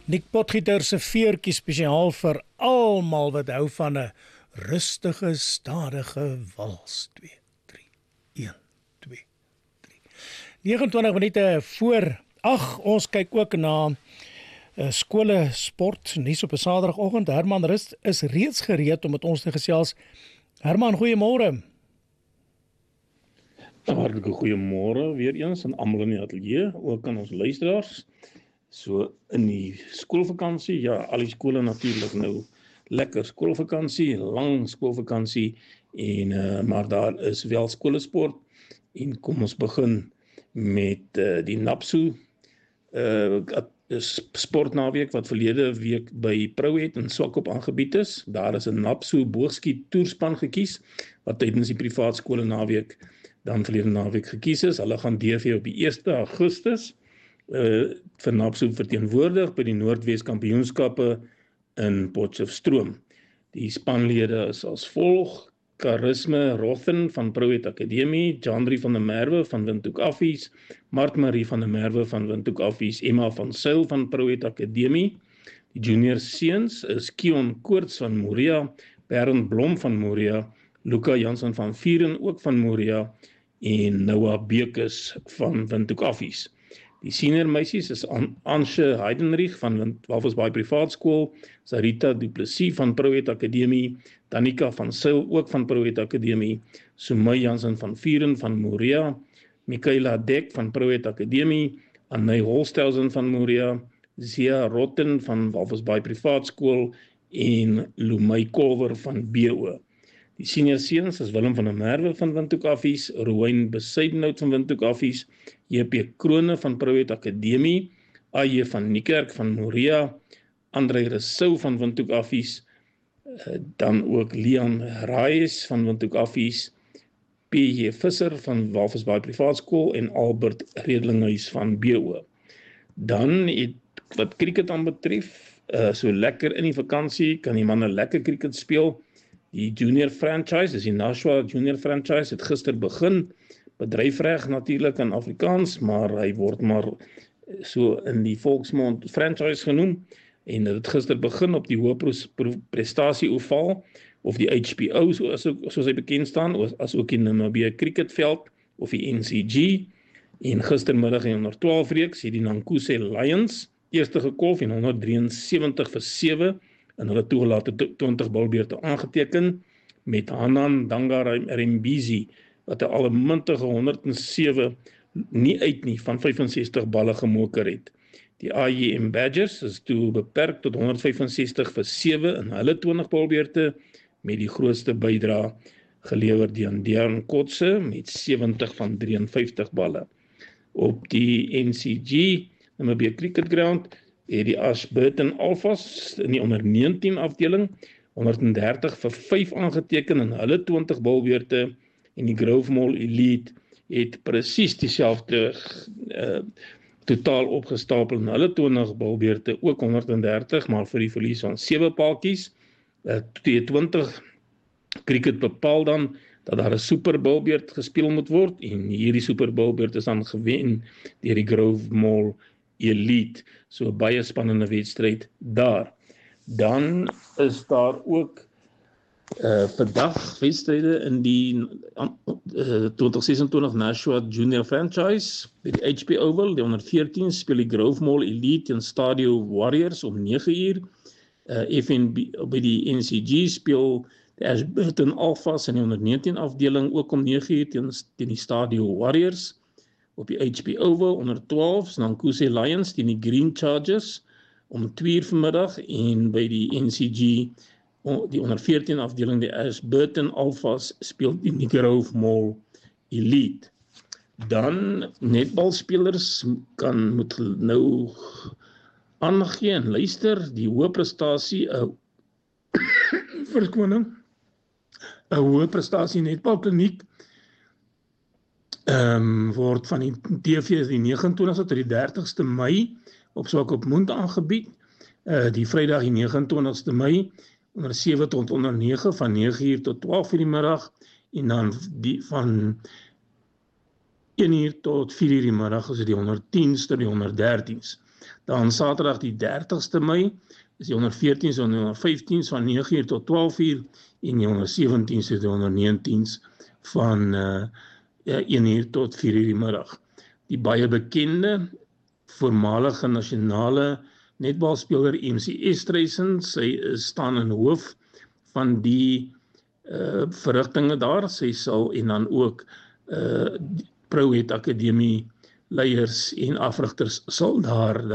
Nick Potgieter se veertjie spesiaal vir almal wat hou van 'n rustige, stadige wals. 2, 3, 1, 2, 3. 29 minute voor 8. Ons kyk ook na skole sport nuus op 'n Saterdagoggend. Herman Rust is reeds gereed om met ons te gesels. Herman, goeiemôre. Hartlike goeiemôre weer eens aan almal in die ateljee, ook aan ons luisteraars. So in die skoolvakansie, ja, al die skole natuurlik nou lekker skoolvakansie, lang skoolvakansie en maar daar is wel skolesport en kom ons begin met die NAPSU sportnaweek wat verlede week by Prouet in Swakop aangebied is. Daar is 'n NAPSU boogskiet toerspan gekies wat tydens die privaat skole naweek dan verlede naweek gekies is. Hulle gaan DV op die 1 Augustus vir NAPSU verteenwoordig by die Noordwes Kampioenskappe in Potchefstroom. Die spanlede is as volg: Charisme Rothen van Prouet Akademie, Jandri van der Merwe van Windhoek Affies, Mart Marie van der Merwe van Windhoek Affies, Emma van Sail van Prouet Akademie. Die junior seuns is Kion Koorts van Moria, Bernd Blom van Moria, Luca Jansen van Vieren ook van Moria en Noah Bekes van Windhoek Affies. Die senior meisies is Ansje Heidenrich van Walvisbaai Privaat Skool, Sarita Du Plessis van Prouet Akademie, Danica van Sail ook van Prouet Akademie, Sumay Jansen van Vieren van Moria, Michaela Dek van Prouet Akademie, Annay Holstelsen van Moria, Zia Rotten van Walvisbaai Privaat Skool en Lumay Kolwer van BO. Die senior seuns is Willem van der Merwe van Windhoek Affies, Rowan Besuidenhout van Windhoek Affies, JP Krone van Prouet Akademie, AJ van Niekerk van Moria, André Rousseau van Windhoek Affies, dan ook Leon Raes van Windhoek Affies, PJ Visser van Walvisbaai Privaat Skool en Albert Redlinghuis van BO. Dan wat cricket aanbetref, so lekker in die vakansie kan die manne lekker cricket speel. Die junior franchise, dis die Nashua junior franchise, het gister begin, bedryfreg natuurlik in Afrikaans, maar hy word maar so in die volksmond franchise genoem, en dit het gister begin op die hoë prestasie oval, of die HPO, soos hy bekend staan, as ook die Namibia cricketveld, of die NCG, en gistermiddag in 112 reeks, het die Nankuse Lions, eerste gekolf en 173-7, en hulle toegelate 20 balbeurte aangeteken, met Hanan Dangarembisi, wat 'n allemintige 107 nie uit nie, van 65 balle gemoker het. Die AJM Badgers is toe beperk tot 165-7 in hulle 20 balbeurte, met die grootste bydrae gelewer deur Dean Kotse met 70 van 53 balle. Op die NCG, Namibia Cricket Ground, het die Ashburton Alphas in die onder 19 afdeling 130-5 aangeteken in hulle 20 balbeurte, en die Grove Mall Elite het presies dieselfde totaal opgestapel in hulle 20 balbeurte, ook 130, maar vir die verlies van 7 paaltjies. T20 cricket bepaal dan dat daar 'n super balbeurt gespeel moet word, en hierdie super balbeurt is dan gewen deur die Grove Mall Elite, so baie spannende wedstryd daar. Dan is daar ook vandag wedstryde in die 2026 Nashua Junior Franchise, by die HP Oval, die 114 speel die Grove Mall Elite en Stadio Warriors om 9:00, FNB by die NCG speel die Ashburton Alphas in die 119 afdeling ook om 9:00 teen die Stadio Warriors. Op die HP Oval onder 12, Nankuse Lions teen die Green Chargers om 2:00 vanmiddag, en by die NCG, die onder 14 afdeling, die Ashburton Alphas speel teen die Grove Mall Elite. Dan netbalspelers moet nou aangee en luister, die hoë prestasie, verskoning, 'n hoë prestasie netbalkliniek word van die TV die 29ste tot die 30ste Mei op Swakopmund aangebied. Die Vrydag die 29ste Mei onder 7 tot onder 9 van 9:00 tot 12:00 die middag, en dan die van 1:00 tot 4:00 die middag is dit die 110ste, die 113s. Dan Saterdag die 30ste Mei is die onder 14s en onder 15s van 9 uur tot 12 uur en die onder 17s en die onder 19s van 1 uur tot 4 uur die middag. Die baie bekende voormalige nasionale netbalspeler MC Estreisen, sy staan in hoof van die verrigtinge daar. Sy sal en dan ook Prouet Akademie leiers en afrigters sal daar